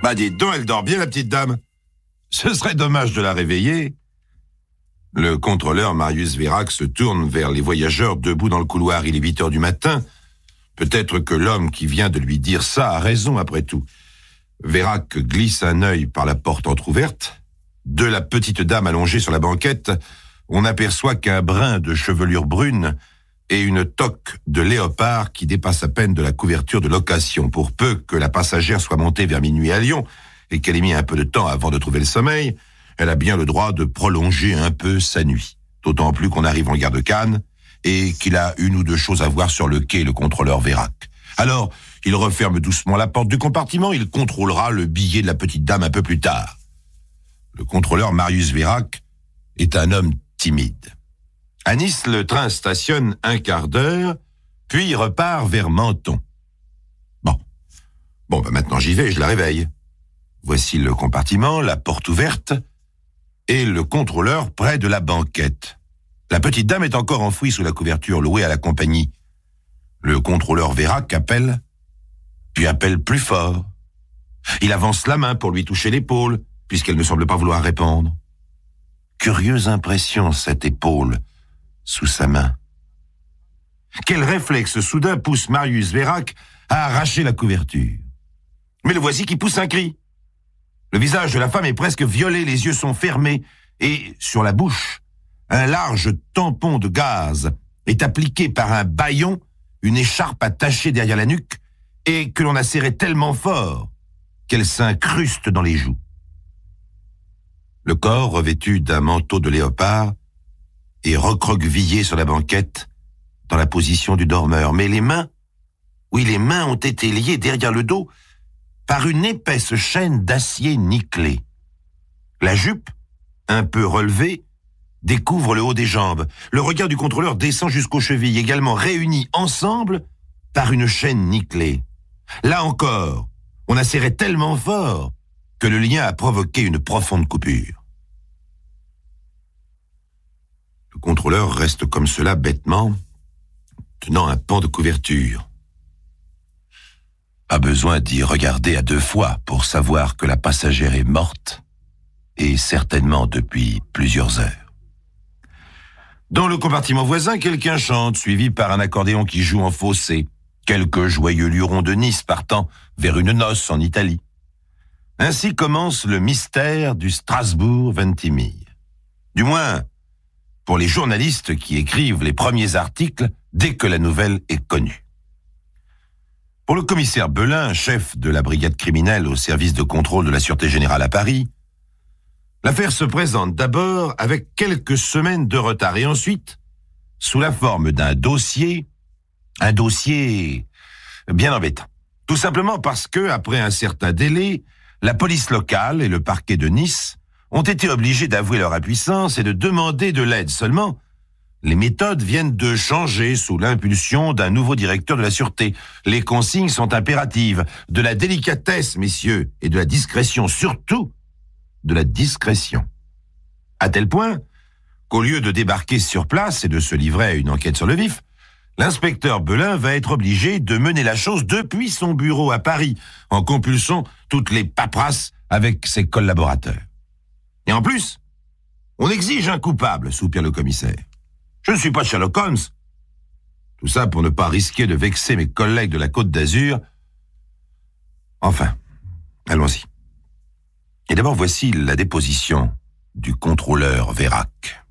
Bah dites donc, elle dort bien, la petite dame. Ce serait dommage de la réveiller. Le contrôleur Marius Vérac se tourne vers les voyageurs debout dans le couloir. Il est 8h du matin. Peut-être que l'homme qui vient de lui dire ça a raison après tout. Vérac glisse un œil par la porte entr'ouverte. De la petite dame allongée sur la banquette, on n'aperçoit qu'un brin de chevelure brune et une toque de léopard qui dépasse à peine de la couverture de location. Pour peu que la passagère soit montée vers minuit à Lyon et qu'elle ait mis un peu de temps avant de trouver le sommeil, elle a bien le droit de prolonger un peu sa nuit. D'autant plus qu'on arrive en gare de Cannes et qu'il a une ou deux choses à voir sur le quai, le contrôleur Vérac. Alors, il referme doucement la porte du compartiment, il contrôlera le billet de la petite dame un peu plus tard. Le contrôleur Marius Vérac est un homme timide. À Nice, le train stationne un quart d'heure, puis repart vers Menton. Bon, maintenant j'y vais, je la réveille. Voici le compartiment, la porte ouverte, et le contrôleur près de la banquette. La petite dame est encore enfouie sous la couverture louée à la compagnie. Le contrôleur Vérac appelle, puis appelle plus fort. Il avance la main pour lui toucher l'épaule, puisqu'elle ne semble pas vouloir répondre. Curieuse impression, cette épaule sous sa main. Quel réflexe soudain pousse Marius Vérac à arracher la couverture. Mais le voici qui pousse un cri. Le visage de la femme est presque violet, les yeux sont fermés, et sur la bouche, un large tampon de gaz est appliqué par un bâillon, une écharpe attachée derrière la nuque, et que l'on a serré tellement fort qu'elle s'incruste dans les joues. Le corps, revêtu d'un manteau de léopard, est recroquevillé sur la banquette, dans la position du dormeur. Mais les mains ont été liées derrière le dos par une épaisse chaîne d'acier nickelé. La jupe, un peu relevée, découvre le haut des jambes. Le regard du contrôleur descend jusqu'aux chevilles, également réunis ensemble par une chaîne nickelée. Là encore, on a serré tellement fort que le lien a provoqué une profonde coupure. Le contrôleur reste comme cela bêtement, tenant un pan de couverture. Pas besoin d'y regarder à deux fois pour savoir que la passagère est morte, et certainement depuis plusieurs heures. Dans le compartiment voisin, quelqu'un chante, suivi par un accordéon qui joue en fossé. Quelques joyeux lurons de Nice partant vers une noce en Italie. Ainsi commence le mystère du Strasbourg Ventimille. Du moins, pour les journalistes qui écrivent les premiers articles dès que la nouvelle est connue. Pour le commissaire Belin, chef de la brigade criminelle au service de contrôle de la Sûreté Générale à Paris, l'affaire se présente d'abord avec quelques semaines de retard et ensuite sous la forme d'un dossier, un dossier bien embêtant. Tout simplement parce que, après un certain délai, la police locale et le parquet de Nice ont été obligés d'avouer leur impuissance et de demander de l'aide. Seulement, les méthodes viennent de changer sous l'impulsion d'un nouveau directeur de la Sûreté. Les consignes sont impératives. De la délicatesse, messieurs, et de la discrétion, surtout de la discrétion. À tel point qu'au lieu de débarquer sur place et de se livrer à une enquête sur le vif, l'inspecteur Belin va être obligé de mener la chose depuis son bureau à Paris, en compulsant toutes les paperasses avec ses collaborateurs. Et en plus, on exige un coupable, soupire le commissaire. Je ne suis pas Sherlock Holmes. Tout ça pour ne pas risquer de vexer mes collègues de la Côte d'Azur. Enfin, allons-y. Et d'abord, voici la déposition du contrôleur Vérac.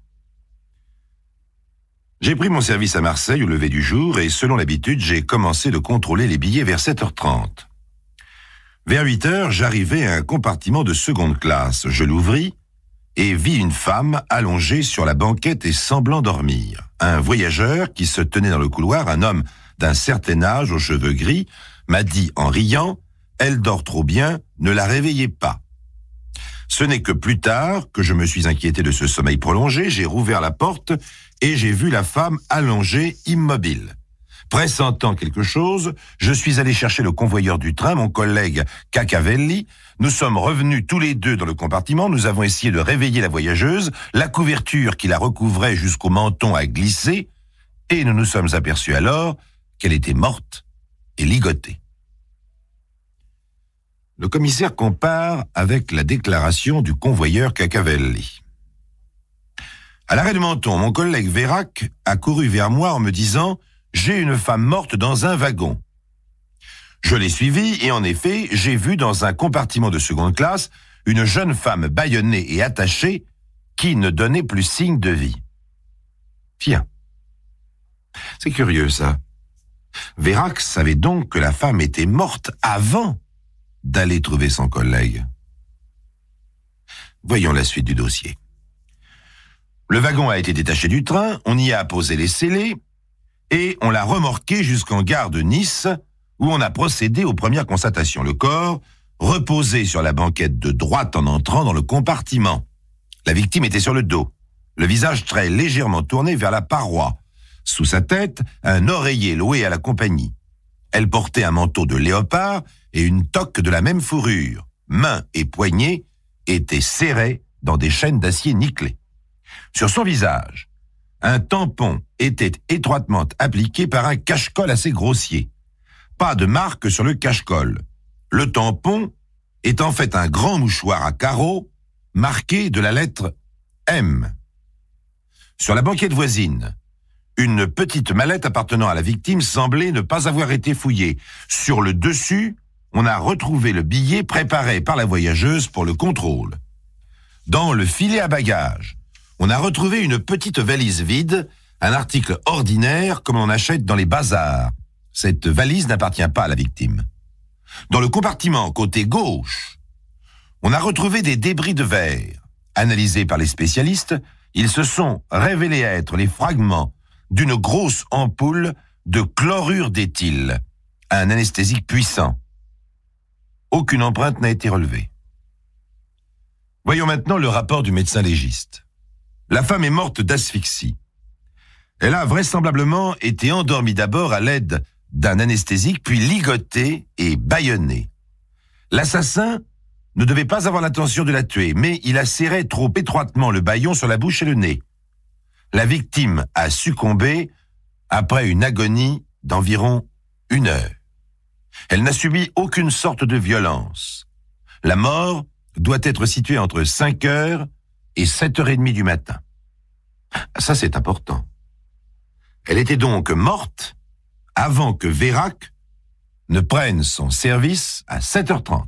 J'ai pris mon service à Marseille au lever du jour et, selon l'habitude, j'ai commencé de contrôler les billets vers 7h30. Vers 8h, j'arrivai à un compartiment de seconde classe. Je l'ouvris et vis une femme allongée sur la banquette et semblant dormir. Un voyageur qui se tenait dans le couloir, un homme d'un certain âge aux cheveux gris, m'a dit en riant « Elle dort trop bien, ne la réveillez pas ». Ce n'est que plus tard que je me suis inquiété de ce sommeil prolongé, j'ai rouvert la porte et j'ai vu la femme allongée, immobile. Pressentant quelque chose, je suis allé chercher le convoyeur du train, mon collègue Cacavelli. Nous sommes revenus tous les deux dans le compartiment, nous avons essayé de réveiller la voyageuse, la couverture qui la recouvrait jusqu'au menton a glissé, et nous nous sommes aperçus alors qu'elle était morte et ligotée. Le commissaire compare avec la déclaration du convoyeur Cacavelli. À l'arrêt de Menton, mon collègue Vérac a couru vers moi en me disant « J'ai une femme morte dans un wagon ». Je l'ai suivi et en effet, j'ai vu dans un compartiment de seconde classe une jeune femme bâillonnée et attachée qui ne donnait plus signe de vie. Tiens, c'est curieux ça. Vérac savait donc que la femme était morte avant d'aller trouver son collègue. Voyons la suite du dossier. Le wagon a été détaché du train, on y a posé les scellés et on l'a remorqué jusqu'en gare de Nice où on a procédé aux premières constatations. Le corps reposait sur la banquette de droite en entrant dans le compartiment. La victime était sur le dos, le visage très légèrement tourné vers la paroi. Sous sa tête, un oreiller loué à la compagnie. Elle portait un manteau de léopard et une toque de la même fourrure. Mains et poignets étaient serrés dans des chaînes d'acier nickelées. Sur son visage, un tampon était étroitement appliqué par un cache-colle assez grossier. Pas de marque sur le cache-colle. Le tampon est en fait un grand mouchoir à carreaux marqué de la lettre M. Sur la banquette voisine, une petite mallette appartenant à la victime semblait ne pas avoir été fouillée. Sur le dessus, on a retrouvé le billet préparé par la voyageuse pour le contrôle. Dans le filet à bagages, on a retrouvé une petite valise vide, un article ordinaire comme on achète dans les bazars. Cette valise n'appartient pas à la victime. Dans le compartiment côté gauche, on a retrouvé des débris de verre. Analysés par les spécialistes, ils se sont révélés être les fragments d'une grosse ampoule de chlorure d'éthyle, un anesthésique puissant. Aucune empreinte n'a été relevée. Voyons maintenant le rapport du médecin légiste. La femme est morte d'asphyxie. Elle a vraisemblablement été endormie d'abord à l'aide d'un anesthésique, puis ligotée et bâillonnée. L'assassin ne devait pas avoir l'intention de la tuer, mais il a serré trop étroitement le bâillon sur la bouche et le nez. La victime a succombé après une agonie d'environ 1 heure. Elle n'a subi aucune sorte de violence. La mort doit être située entre 5 heures et 7h30 du matin. Ça, c'est important. Elle était donc morte avant que Vérac ne prenne son service à 7h30.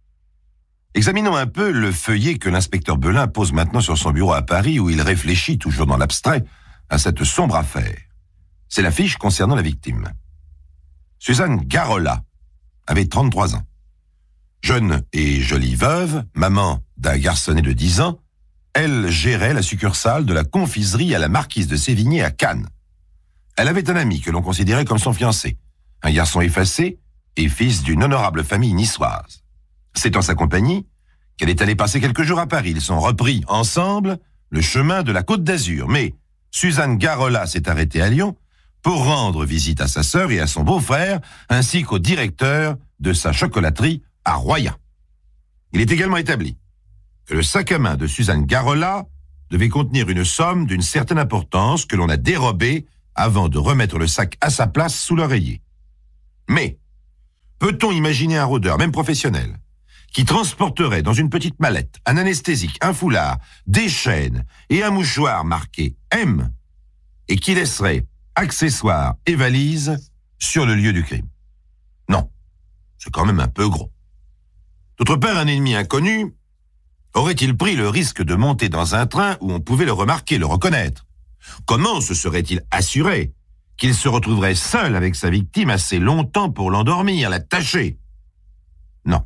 Examinons un peu le feuillet que l'inspecteur Belin pose maintenant sur son bureau à Paris où il réfléchit, toujours dans l'abstrait, à cette sombre affaire. C'est la fiche concernant la victime. Suzanne Garola avait 33 ans. Jeune et jolie veuve, maman d'un garçonnet de 10 ans, elle gérait la succursale de la confiserie à la Marquise de Sévigné à Cannes. Elle avait un ami que l'on considérait comme son fiancé, un garçon effacé et fils d'une honorable famille niçoise. C'est en sa compagnie qu'elle est allée passer quelques jours à Paris. Ils sont repris ensemble le chemin de la Côte d'Azur. Mais Suzanne Garola s'est arrêtée à Lyon pour rendre visite à sa sœur et à son beau-frère, ainsi qu'au directeur de sa chocolaterie à Royan. Il est également établi que le sac à main de Suzanne Garola devait contenir une somme d'une certaine importance que l'on a dérobée avant de remettre le sac à sa place sous l'oreiller. Mais peut-on imaginer un rôdeur, même professionnel, qui transporterait dans une petite mallette un anesthésique, un foulard, des chaînes et un mouchoir marqué M et qui laisserait accessoires et valises sur le lieu du crime? Non, c'est quand même un peu gros. D'autre part, un ennemi inconnu aurait-il pris le risque de monter dans un train où on pouvait le remarquer, le reconnaître? Comment se serait-il assuré qu'il se retrouverait seul avec sa victime assez longtemps pour l'endormir, la tâcher? Non.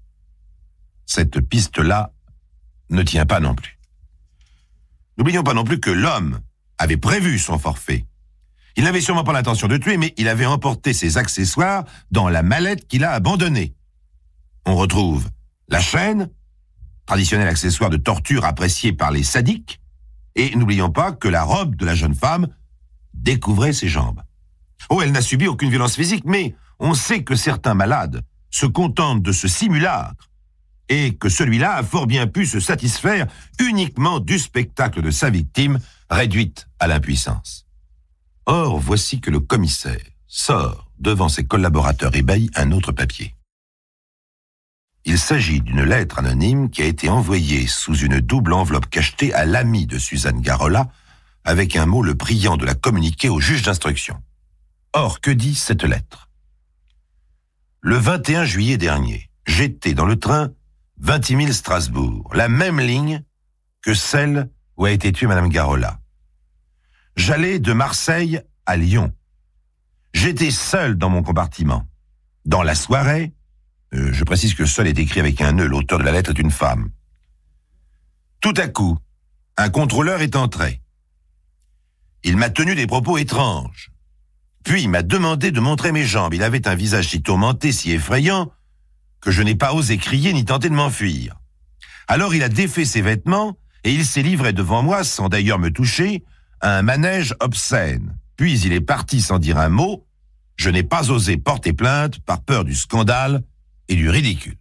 Cette piste-là ne tient pas non plus. N'oublions pas non plus que l'homme avait prévu son forfait. Il n'avait sûrement pas l'intention de tuer, mais il avait emporté ses accessoires dans la mallette qu'il a abandonnée. On retrouve la chaîne, traditionnel accessoire de torture apprécié par les sadiques, et n'oublions pas que la robe de la jeune femme découvrait ses jambes. Oh, elle n'a subi aucune violence physique, mais on sait que certains malades se contentent de ce simulacre et que celui-là a fort bien pu se satisfaire uniquement du spectacle de sa victime réduite à l'impuissance. Or, voici que le commissaire sort devant ses collaborateurs ébahis un autre papier. Il s'agit d'une lettre anonyme qui a été envoyée sous une double enveloppe cachetée à l'ami de Suzanne Garola, avec un mot le priant de la communiquer au juge d'instruction. Or, que dit cette lettre ? Le 21 juillet dernier, j'étais dans le train 20 000 Strasbourg, la même ligne que celle où a été tuée Madame Garola. J'allais de Marseille à Lyon. J'étais seul dans mon compartiment. Dans la soirée, je précise que seul est écrit avec un nœud, l'auteur de la lettre est une femme. Tout à coup, un contrôleur est entré. Il m'a tenu des propos étranges. Puis il m'a demandé de montrer mes jambes. Il avait un visage si tourmenté, si effrayant, que je n'ai pas osé crier ni tenter de m'enfuir. Alors il a défait ses vêtements et il s'est livré devant moi, sans d'ailleurs me toucher, à un manège obscène. Puis il est parti sans dire un mot. Je n'ai pas osé porter plainte par peur du scandale et du ridicule.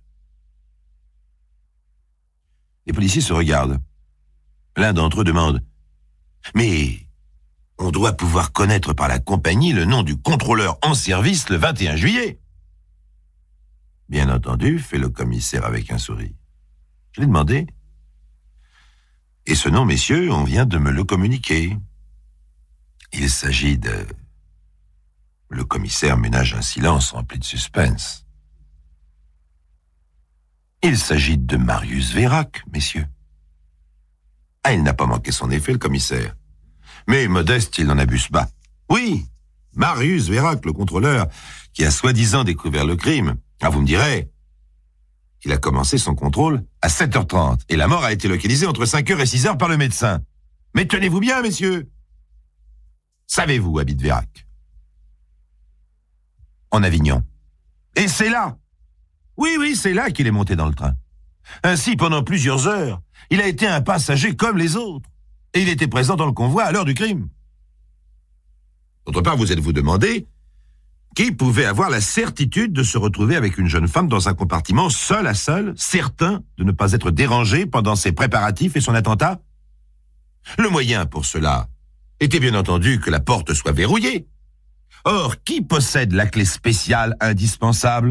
Les policiers se regardent. L'un d'entre eux demande « Mais on doit pouvoir connaître par la compagnie le nom du contrôleur en service le 21 juillet. » Bien entendu, fait le commissaire avec un sourire. Je l'ai demandé. Et ce nom, messieurs, on vient de me le communiquer. Il s'agit de... Le commissaire ménage un silence rempli de suspense. Il s'agit de Marius Vérac, messieurs. Ah, il n'a pas manqué son effet, le commissaire. Mais modeste, il n'en abuse pas. Oui, Marius Vérac, le contrôleur, qui a soi-disant découvert le crime. Ah, vous me direz, il a commencé son contrôle à 7h30 et la mort a été localisée entre 5h et 6h par le médecin. Mais tenez-vous bien, messieurs. Savez-vous où habite Vérac ? En Avignon. Et c'est là. Oui, c'est là qu'il est monté dans le train. Ainsi, pendant plusieurs heures, il a été un passager comme les autres. Et il était présent dans le convoi à l'heure du crime. D'autre part, vous êtes-vous demandé qui pouvait avoir la certitude de se retrouver avec une jeune femme dans un compartiment seul à seul, certain de ne pas être dérangé pendant ses préparatifs et son attentat ? Le moyen pour cela était bien entendu que la porte soit verrouillée. Or, qui possède la clé spéciale indispensable ?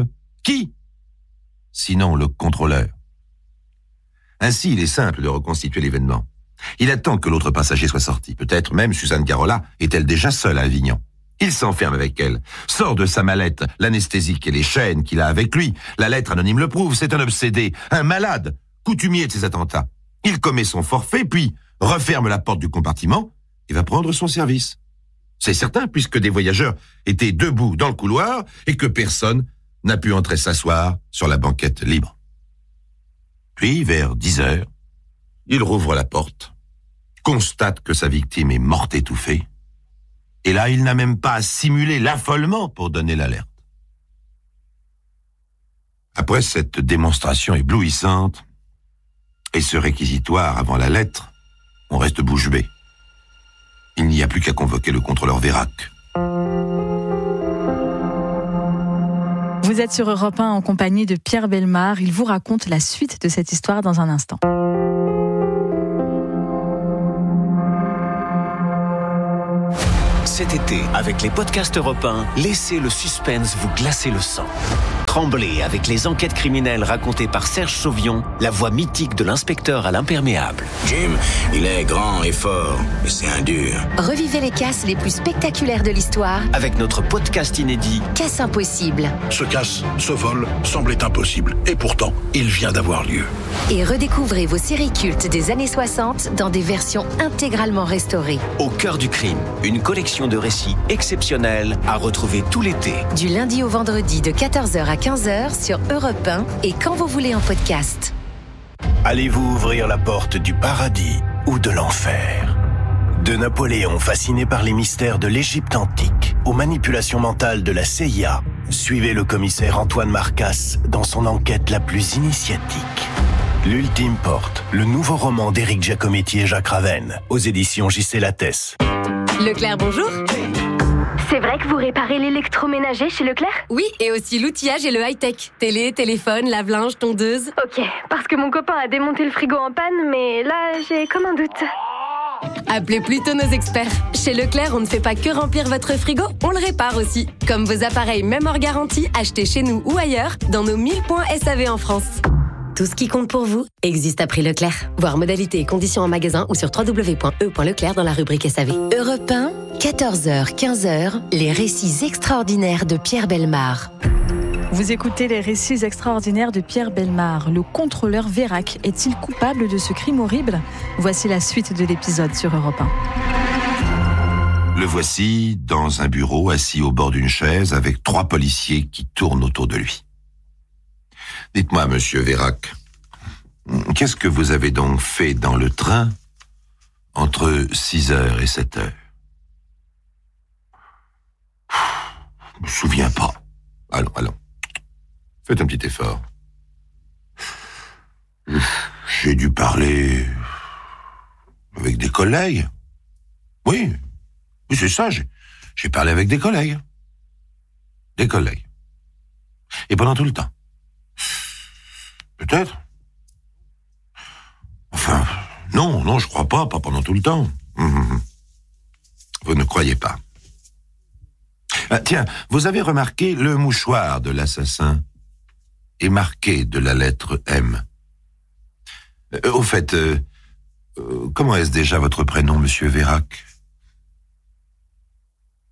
Qui ? Sinon le contrôleur. Ainsi, il est simple de reconstituer l'événement. Il attend que l'autre passager soit sorti. Peut-être même Suzanne Garola est-elle déjà seule à Avignon. Il s'enferme avec elle, sort de sa mallette l'anesthésique et les chaînes qu'il a avec lui. La lettre anonyme le prouve, c'est un obsédé, un malade, coutumier de ses attentats. Il commet son forfait, puis referme la porte du compartiment et va prendre son service. C'est certain, puisque des voyageurs étaient debout dans le couloir et que personne n'a pu entrer s'asseoir sur la banquette libre. Puis, vers 10h, il rouvre la porte, constate que sa victime est morte étouffée, et là, il n'a même pas à simuler l'affolement pour donner l'alerte. Après cette démonstration éblouissante, et ce réquisitoire avant la lettre, on reste bouche bée. Il n'y a plus qu'à convoquer le contrôleur Vérac. Vous êtes sur Europe 1 en compagnie de Pierre Bellemare. Il vous raconte la suite de cette histoire dans un instant. Cet été, avec les podcasts Europe 1, laissez le suspense vous glacer le sang. Tremblez avec les enquêtes criminelles racontées par Serge Sauvion, la voix mythique de l'inspecteur à l'imperméable. Jim, il est grand et fort, mais c'est un dur. Revivez les casses les plus spectaculaires de l'histoire Avec notre podcast inédit Casse impossible. Ce casse, ce vol, semblait impossible. Et pourtant, il vient d'avoir lieu. Et redécouvrez vos séries cultes des années 60 dans des versions intégralement restaurées. Au cœur du crime, une collection de récits exceptionnels à retrouver tout l'été. Du lundi au vendredi de 14h à 15h sur Europe 1 et quand vous voulez en podcast. Allez-vous ouvrir la porte du paradis ou de l'enfer ? De Napoléon fasciné par les mystères de l'Égypte antique aux manipulations mentales de la CIA, suivez le commissaire Antoine Marcasse dans son enquête la plus initiatique. L'Ultime Porte, le nouveau roman d'Éric Giacometti et Jacques Ravenne, aux éditions J.C. Lattès. Leclerc, bonjour. C'est vrai que vous réparez l'électroménager chez Leclerc ? Oui, et aussi l'outillage et le high-tech. Télé, téléphone, lave-linge, tondeuse. Ok, parce que mon copain a démonté le frigo en panne, mais là, j'ai comme un doute. Appelez plutôt nos experts. Chez Leclerc, on ne fait pas que remplir votre frigo, on le répare aussi. Comme vos appareils même hors garantie, achetés chez nous ou ailleurs, dans nos 1000 points SAV en France. Tout ce qui compte pour vous existe à prix Leclerc. Voir modalités et conditions en magasin ou sur www.e.leclerc dans la rubrique SAV. Europe 1, 14h, 15h, les récits extraordinaires de Pierre Bellemare. Vous écoutez les récits extraordinaires de Pierre Bellemare. Le contrôleur Vérac est-il coupable de ce crime horrible ? Voici la suite de l'épisode sur Europe 1. Le voici dans un bureau, assis au bord d'une chaise, avec 3 policiers qui tournent autour de lui. Dites-moi, monsieur Vérac, qu'est-ce que vous avez donc fait dans le train entre 6h et 7h ? Je me souviens pas. Allons. Faites un petit effort. J'ai dû parler avec des collègues. Oui, c'est ça, j'ai parlé avec des collègues. Des collègues. Et pendant tout le temps. Peut-être. Enfin, non, je crois pas pendant tout le temps. Vous ne croyez pas. Tiens, vous avez remarqué le mouchoir de l'assassin est marqué de la lettre M. Au fait, comment est-ce déjà votre prénom, monsieur Vérac ? Marius ?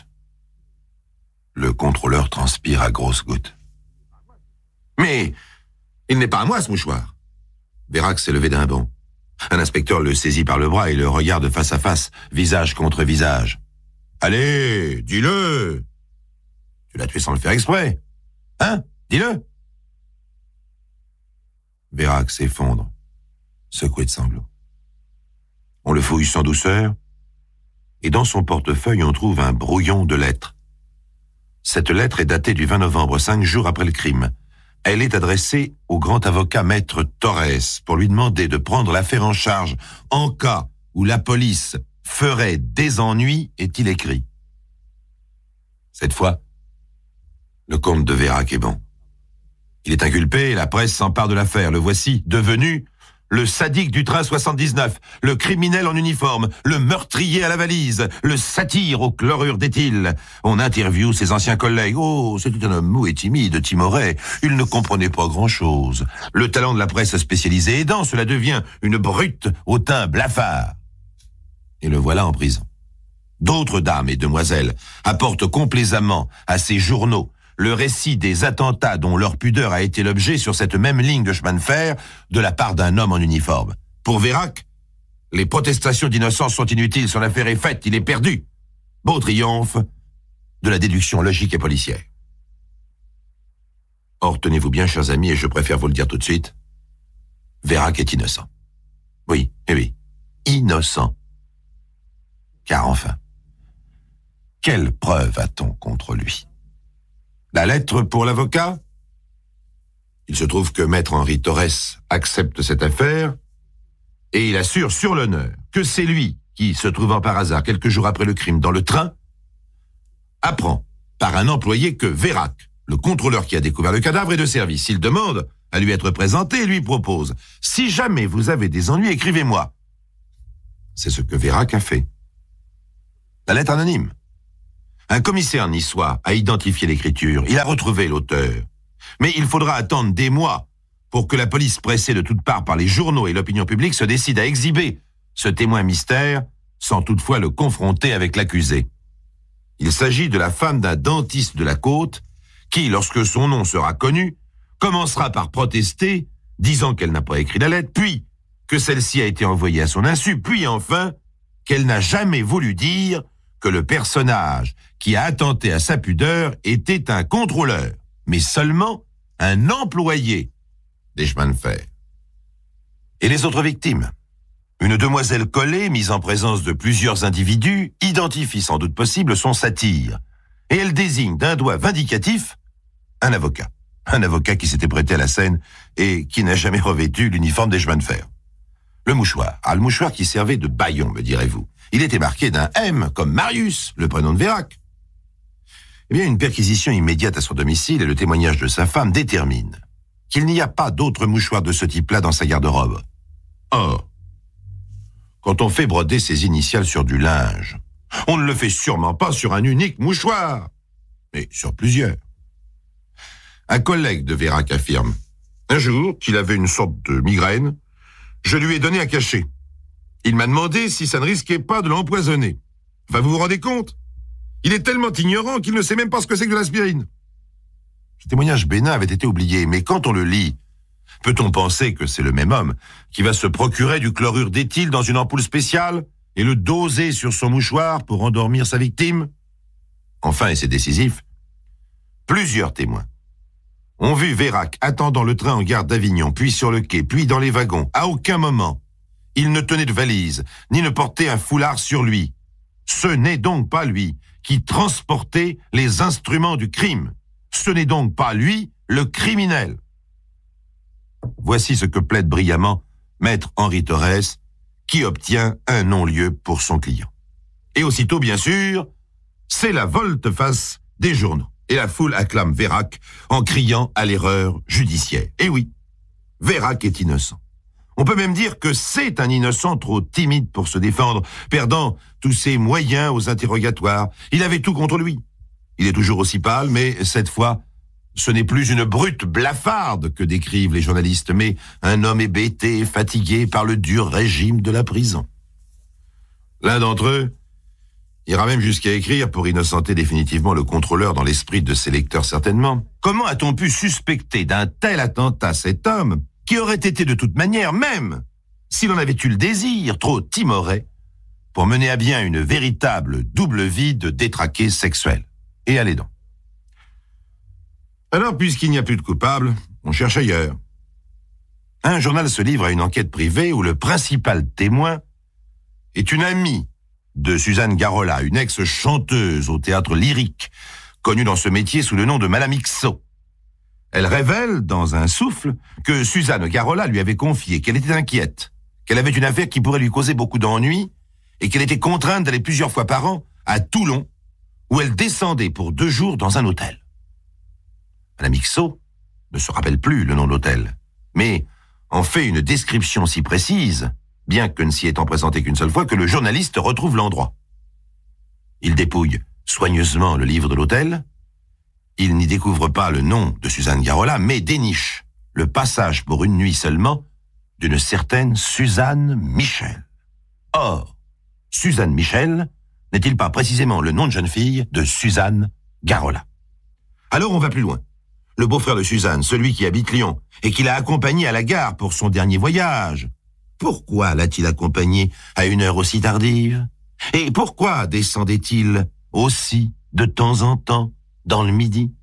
Le contrôleur transpire à grosses gouttes. Mais il n'est pas à moi, ce mouchoir. Vérac s'est levé d'un bond. Un inspecteur le saisit par le bras et le regarde face à face, visage contre visage. Allez, dis-le. Tu l'as tué sans le faire exprès. Hein ? Dis-le. Vérac s'effondre, secoué de sanglots. On le fouille sans douceur, et dans son portefeuille, on trouve un brouillon de lettres. Cette lettre est datée du 20 novembre, 5 jours après le crime. Elle est adressée au grand avocat maître Torres pour lui demander de prendre l'affaire en charge en cas où la police ferait des ennuis, est-il écrit. Cette fois, le compte de Vérac est bon. Il est inculpé et la presse s'empare de l'affaire. Le voici devenu le sadique du train 79, le criminel en uniforme, le meurtrier à la valise, le satyre aux chlorures d'éthyle. On interviewe ses anciens collègues. Oh, c'était un homme mou et timide, timoré. Il ne comprenait pas grand-chose. Le talent de la presse spécialisée aidant, cela devient une brute au teint blafard. Et le voilà en prison. D'autres dames et demoiselles apportent complaisamment à ces journaux le récit des attentats dont leur pudeur a été l'objet sur cette même ligne de chemin de fer de la part d'un homme en uniforme. Pour Vérac, les protestations d'innocence sont inutiles, son affaire est faite, il est perdu. Beau triomphe de la déduction logique et policière. Or, tenez-vous bien, chers amis, et je préfère vous le dire tout de suite, Vérac est innocent. Oui, innocent. Car enfin, quelle preuve a-t-on contre lui ? La lettre pour l'avocat ? Il se trouve que maître Henri Torres accepte cette affaire et il assure sur l'honneur que c'est lui qui, se trouvant par hasard quelques jours après le crime dans le train, apprend par un employé que Vérac, le contrôleur qui a découvert le cadavre, est de service. Il demande à lui être présenté et lui propose « Si jamais vous avez des ennuis, écrivez-moi ». C'est ce que Vérac a fait. La lettre anonyme. Un commissaire niçois a identifié l'écriture. Il a retrouvé l'auteur. Mais il faudra attendre des mois pour que la police, pressée de toutes parts par les journaux et l'opinion publique, se décide à exhiber ce témoin mystère sans toutefois le confronter avec l'accusé. Il s'agit de la femme d'un dentiste de la Côte qui, lorsque son nom sera connu, commencera par protester, disant qu'elle n'a pas écrit la lettre, puis que celle-ci a été envoyée à son insu, puis enfin qu'elle n'a jamais voulu dire que le personnage qui a attenté à sa pudeur était un contrôleur, mais seulement un employé des chemins de fer. Et les autres victimes ? Une demoiselle collée, mise en présence de plusieurs individus, identifie sans doute possible son satyre, et elle désigne d'un doigt vindicatif un avocat qui s'était prêté à la scène et qui n'a jamais revêtu l'uniforme des chemins de fer. Le mouchoir, le mouchoir qui servait de bâillon, me direz-vous. Il était marqué d'un M, comme Marius, le prénom de Vérac. Eh bien, une perquisition immédiate à son domicile et le témoignage de sa femme déterminent qu'il n'y a pas d'autre mouchoir de ce type-là dans sa garde-robe. Or, quand on fait broder ses initiales sur du linge, on ne le fait sûrement pas sur un unique mouchoir, mais sur plusieurs. Un collègue de Vérac affirme, un jour qu'il avait une sorte de migraine, je lui ai donné un cachet. Il m'a demandé si ça ne risquait pas de l'empoisonner. Enfin, vous vous rendez compte? Il est tellement ignorant qu'il ne sait même pas ce que c'est que de l'aspirine. Ce témoignage bénin avait été oublié, mais quand on le lit, peut-on penser que c'est le même homme qui va se procurer du chlorure d'éthyle dans une ampoule spéciale et le doser sur son mouchoir pour endormir sa victime? Enfin, et c'est décisif, plusieurs témoins ont vu Vérac attendant le train en gare d'Avignon, puis sur le quai, puis dans les wagons. À aucun moment, il ne tenait de valise, ni ne portait un foulard sur lui. Ce n'est donc pas lui qui transportait les instruments du crime. Ce n'est donc pas lui le criminel. Voici ce que plaide brillamment Maître Henri Torres, qui obtient un non-lieu pour son client. Et aussitôt, bien sûr, c'est la volte-face des journaux. Et la foule acclame Vérac en criant à l'erreur judiciaire. Et oui, Vérac est innocent. On peut même dire que c'est un innocent trop timide pour se défendre, perdant tous ses moyens aux interrogatoires. Il avait tout contre lui. Il est toujours aussi pâle, mais cette fois, ce n'est plus une brute blafarde que décrivent les journalistes, mais un homme hébété et fatigué par le dur régime de la prison. L'un d'entre eux ira même jusqu'à écrire, pour innocenter définitivement le contrôleur dans l'esprit de ses lecteurs certainement, comment a-t-on pu suspecter d'un tel attentat cet homme qui aurait été de toute manière, même s'il en avait eu le désir, trop timoré, pour mener à bien une véritable double vie de détraqué sexuel. Et allez donc. Alors, puisqu'il n'y a plus de coupable, on cherche ailleurs. Un journal se livre à une enquête privée où le principal témoin est une amie de Suzanne Garola, une ex-chanteuse au théâtre lyrique, connue dans ce métier sous le nom de Madame Ixo. Elle révèle, dans un souffle, que Suzanne Garola lui avait confié qu'elle était inquiète, qu'elle avait une affaire qui pourrait lui causer beaucoup d'ennuis, et qu'elle était contrainte d'aller plusieurs fois par an à Toulon, où elle descendait pour 2 jours dans un hôtel. Madame Ixo ne se rappelle plus le nom de l'hôtel, mais en fait une description si précise, bien que ne s'y étant présenté qu'une seule fois, que le journaliste retrouve l'endroit. Il dépouille soigneusement le livre de l'hôtel. Il n'y découvre pas le nom de Suzanne Garola, mais déniche le passage pour une nuit seulement d'une certaine Suzanne Michel. Or, Suzanne Michel n'est-il pas précisément le nom de jeune fille de Suzanne Garola? Alors on va plus loin. Le beau-frère de Suzanne, celui qui habite Lyon, et qui l'a accompagné à la gare pour son dernier voyage. Pourquoi l'a-t-il accompagné à une heure aussi tardive? Et pourquoi descendait-il aussi de temps en temps dans le Midi?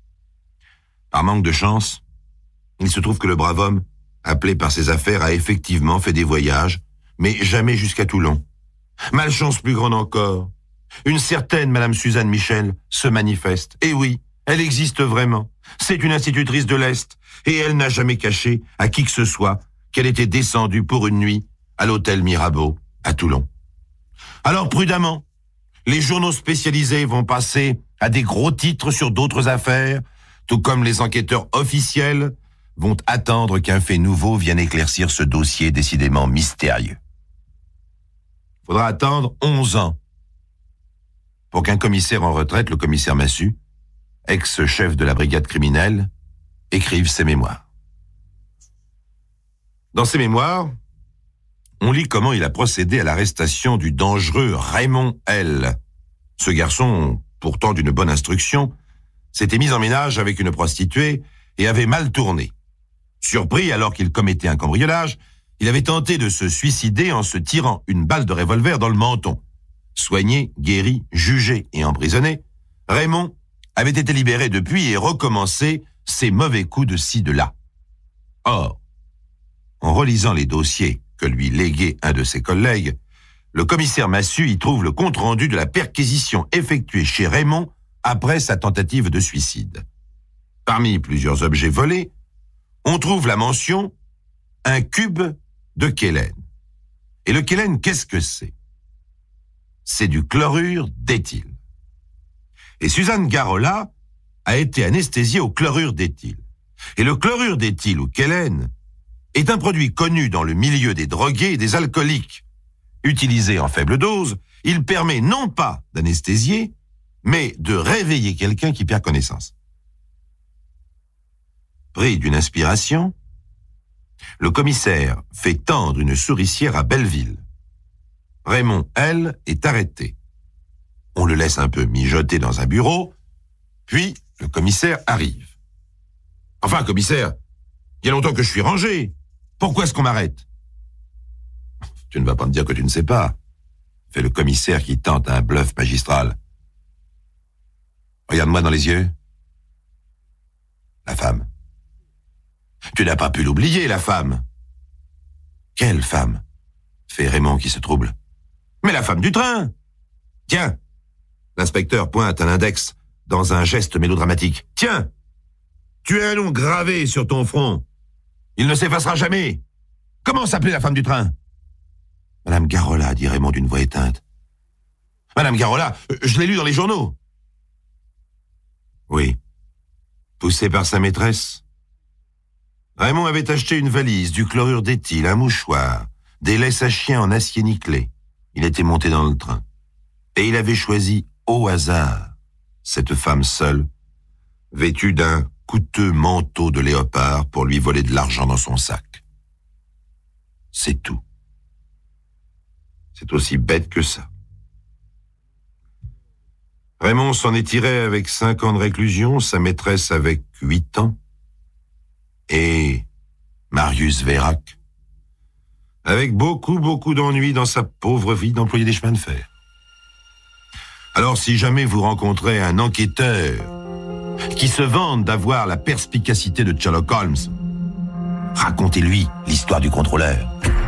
Par manque de chance, il se trouve que le brave homme, appelé par ses affaires, a effectivement fait des voyages, mais jamais jusqu'à Toulon. Malchance plus grande encore, une certaine Madame Suzanne Michel se manifeste. Et oui, elle existe vraiment. C'est une institutrice de l'Est, et elle n'a jamais caché à qui que ce soit qu'elle était descendue pour une nuit à l'hôtel Mirabeau à Toulon. Alors prudemment, les journaux spécialisés vont passer à des gros titres sur d'autres affaires, tout comme les enquêteurs officiels vont attendre qu'un fait nouveau vienne éclaircir ce dossier décidément mystérieux. Il faudra attendre 11 ans pour qu'un commissaire en retraite, le commissaire Massu, ex-chef de la brigade criminelle, écrive ses mémoires. Dans ses mémoires, on lit comment il a procédé à l'arrestation du dangereux Raymond L. Ce garçon, pourtant d'une bonne instruction, s'était mis en ménage avec une prostituée et avait mal tourné. Surpris alors qu'il commettait un cambriolage, il avait tenté de se suicider en se tirant une balle de revolver dans le menton. Soigné, guéri, jugé et emprisonné, Raymond avait été libéré depuis et recommencé ses mauvais coups de ci, de là. Or, en relisant les dossiers que lui léguait un de ses collègues, le commissaire Massu y trouve le compte-rendu de la perquisition effectuée chez Raymond après sa tentative de suicide. Parmi plusieurs objets volés, on trouve la mention « un cube de quélène ». Et le quélène, qu'est-ce que c'est? C'est du chlorure d'éthyle. Et Suzanne Garola a été anesthésiée au chlorure d'éthyle. Et le chlorure d'éthyle ou quélène est un produit connu dans le milieu des drogués et des alcooliques, Utilisé en faible dose, il permet non pas d'anesthésier, mais de réveiller quelqu'un qui perd connaissance. Pris d'une inspiration, le commissaire fait tendre une souricière à Belleville. Raymond, elle, est arrêté. On le laisse un peu mijoter dans un bureau, puis le commissaire arrive. « Enfin, commissaire, il y a longtemps que je suis rangé. Pourquoi est-ce qu'on m'arrête ?»« Tu ne vas pas me dire que tu ne sais pas, » fait le commissaire qui tente un bluff magistral. « Regarde-moi dans les yeux. » La femme. « Tu n'as pas pu l'oublier, la femme. »« Quelle femme ?» fait Raymond qui se trouble. « Mais la femme du train. Tiens !» L'inspecteur pointe un index dans un geste mélodramatique. « Tiens, tu as un nom gravé sur ton front. Il ne s'effacera jamais. Comment s'appelait la femme du train ?»« Madame Garola, dit Raymond d'une voix éteinte. »« Madame Garola, je l'ai lu dans les journaux. » Oui, poussé par sa maîtresse. Raymond avait acheté une valise, du chlorure d'éthyle, un mouchoir, des laisses à chien en acier nickelé. Il était monté dans le train. Et il avait choisi au hasard cette femme seule, vêtue d'un coûteux manteau de léopard pour lui voler de l'argent dans son sac. C'est tout. C'est aussi bête que ça. Raymond s'en est tiré avec 5 ans de réclusion, sa maîtresse avec 8 ans, et Marius Vérac, avec beaucoup d'ennuis dans sa pauvre vie d'employé des chemins de fer. Alors si jamais vous rencontrez un enquêteur qui se vante d'avoir la perspicacité de Sherlock Holmes, racontez-lui l'histoire du contrôleur.